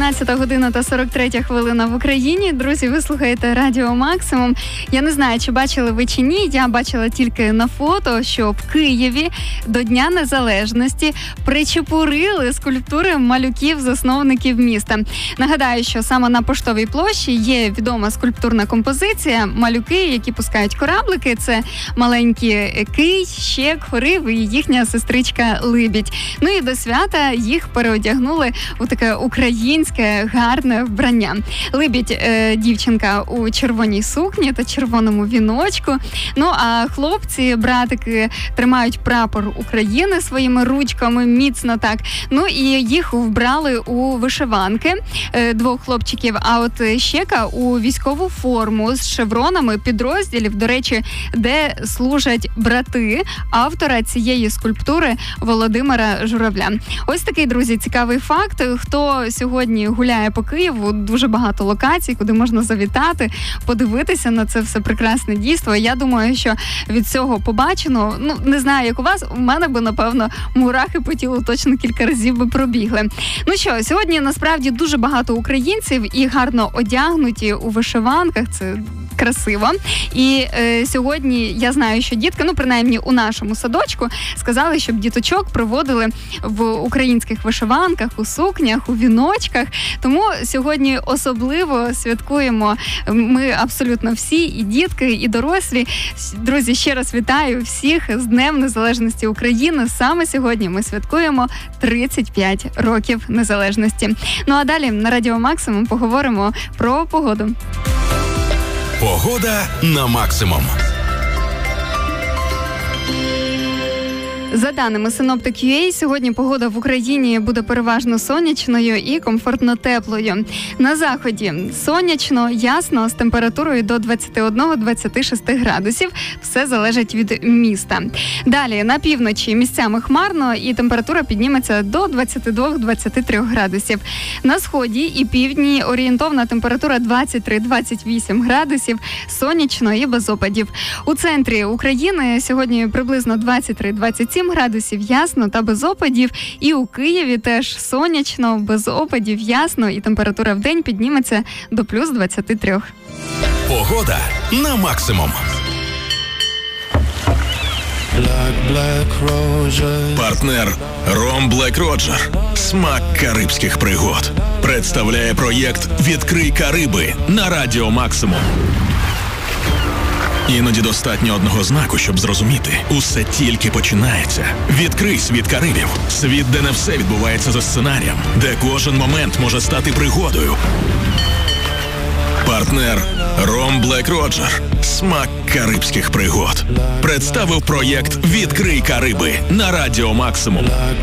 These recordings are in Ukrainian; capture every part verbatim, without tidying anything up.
одинадцята година та сорок третя хвилина в Україні. Друзі, ви слухаєте Радіо Максимум. Я не знаю, чи бачили ви чи ні. Я бачила тільки на фото, що в Києві до Дня Незалежності причепурили скульптури малюків-засновників міста. Нагадаю, що саме на Поштовій площі є відома скульптурна композиція «Малюки, які пускають кораблики». Це маленькі кий, щек, хорив і їхня сестричка Либідь. Ну і до свята їх переодягнули у таке українське гарне вбрання. Либідь е, дівчинка у червоній сукні та червоному віночку. Ну а хлопці, братики, тримають прапор України своїми ручками міцно так. Ну і їх вбрали у вишиванки е, двох хлопчиків. А от щека у військову форму з шевронами підрозділів, до речі, де служать брати автора цієї скульптури Володимира Журавля. Ось такий, друзі, цікавий факт. Хто сьогодні гуляє по Києву, дуже багато локацій, куди можна завітати, подивитися на це все прекрасне дійство. Я думаю, що від цього побачено, ну, не знаю, як у вас, у мене би, напевно, мурахи по тілу точно кілька разів би пробігли. Ну що, сьогодні, насправді, дуже багато українців і гарно одягнуті у вишиванках, це красиво. І е, сьогодні я знаю, що дітки, ну, принаймні у нашому садочку, сказали, щоб діточок проводили в українських вишиванках, у сукнях, у віночках. Тому сьогодні особливо святкуємо ми абсолютно всі, і дітки, і дорослі. Друзі, ще раз вітаю всіх з Днем Незалежності України. Саме сьогодні ми святкуємо тридцять п'ять років незалежності. Ну а далі на Радіо Максимум поговоримо про погоду. Погода на максимум. За даними Синоптик ю ей, сьогодні погода в Україні буде переважно сонячною і комфортно теплою. На заході сонячно, ясно, з температурою до двадцять один - двадцять шість градусів. Все залежить від міста. Далі на півночі місцями хмарно і температура підніметься до двадцять два - двадцять три градусів. На сході і півдні орієнтовна температура двадцять три - двадцять вісім градусів, сонячно і без опадів. У центрі України сьогодні приблизно двадцять три - двадцять сім градусів, ясно та без опадів. І у Києві теж сонячно, без опадів, ясно, і температура в день підніметься до плюс двадцять три. Погода на максимум. Партнер Ром Блек Роджер. Смак карибських пригод. Представляє проєкт «Відкрий Кариби» на Радіо Максимум. Іноді достатньо одного знаку, щоб зрозуміти. Усе тільки починається. Відкрий світ Карибів. Світ, де не все відбувається за сценарієм. Де кожен момент може стати пригодою. Партнер Ром Блек Роджер. Смак карибських пригод. Представив проєкт «Відкрий Кариби» на Радіо Максимум.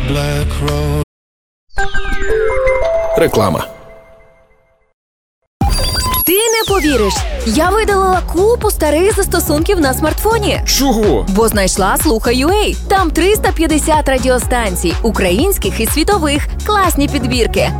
Реклама. Ти не повіриш, я видалила купу старих застосунків на смартфоні. Чого? Бо знайшла Слухай.ua. Там триста п'ятдесят радіостанцій, українських і світових, класні підбірки.